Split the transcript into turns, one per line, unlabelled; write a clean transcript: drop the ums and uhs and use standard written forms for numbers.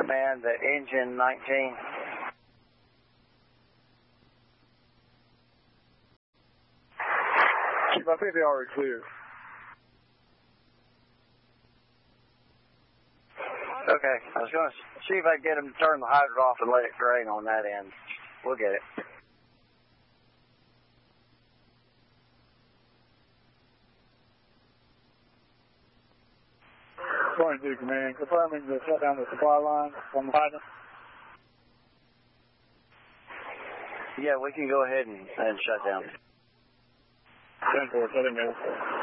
Command, the engine 19.
Chief, I think they already cleared.
Okay, I was going to see if I can get them to turn the hydrant off and let it drain on that end. We'll get it.
22 Command, confirming the shutdown of the supply line from the hydrant.
Yeah, we can go ahead and shut down.
10-4, shutting down.